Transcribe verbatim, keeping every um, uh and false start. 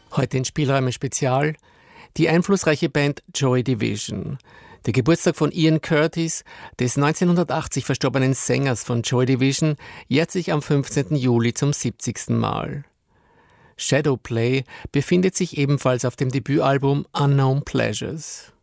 Heute in Spielräume Spezial die einflussreiche Band Joy Division. Der Geburtstag von Ian Curtis, des neunzehnhundertachtzig verstorbenen Sängers von Joy Division, jährt sich am fünfzehnten Juli zum siebzigsten Mal. Shadowplay befindet sich ebenfalls auf dem Debütalbum Unknown Pleasures.